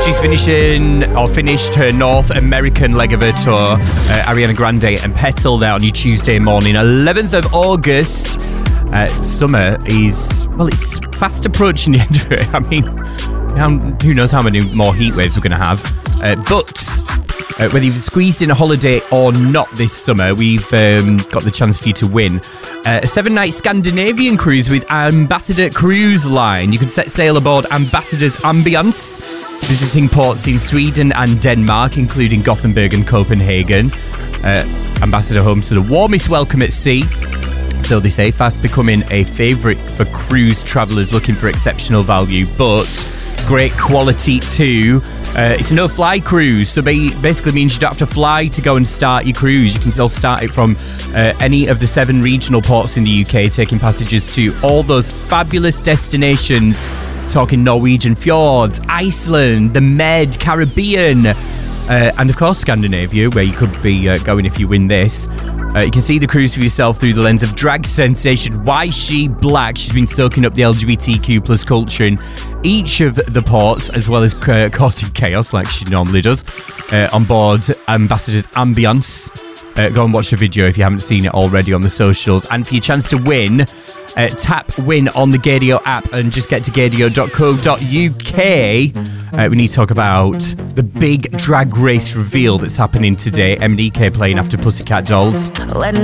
She's finished her North American leg of her tour. Ariana Grande and Petal there on your Tuesday morning, 11th of August. Summer is, well, it's fast approaching the end of it. I mean, who knows how many more heat waves we're going to have. But whether you've squeezed in a holiday or not this summer, we've got the chance for you to win a 7-night Scandinavian cruise with Ambassador Cruise Line. You can set sail aboard Ambassador's Ambiance, visiting ports in Sweden and Denmark, including Gothenburg and Copenhagen. Ambassador home to the warmest welcome at sea. So they say, fast becoming a favourite for cruise travellers looking for exceptional value, but great quality too. It's a no-fly cruise, so basically means you don't have to fly to go and start your cruise. You can still start it from any of the 7 regional ports in the UK, taking passengers to all those fabulous destinations, talking Norwegian fjords, Iceland, the Med, Caribbean, and of course Scandinavia, where you could be going if you win this. You can see the cruise for yourself through the lens of drag sensation Why She Black. She's been soaking up the LGBTQ plus culture in each of the ports, as well as causing chaos like she normally does on board Ambassador's Ambiance. Go and watch the video if you haven't seen it already on the socials. And for your chance to win, tap win on the Gaydio app and just get to gaydio.co.uk. We need to talk about the big drag race reveal that's happening today. MNEK playing after Pussycat Dolls.